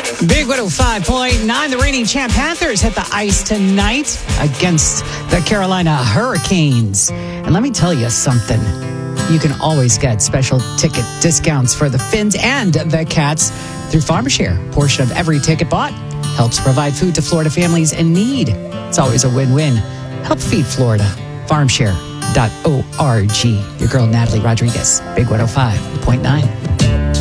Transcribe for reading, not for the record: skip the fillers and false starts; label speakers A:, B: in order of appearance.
A: Big 105.9. The reigning champ Panthers hit the ice tonight against the Carolina Hurricanes. And let me tell you something. You can always get special ticket discounts for the Finns and the Cats through FarmShare. Portion of every ticket bought helps provide food to Florida families in need. It's always a win-win. Help feed Florida. FarmShare.org. Your girl, Natalie Rodriguez. Big 105.9.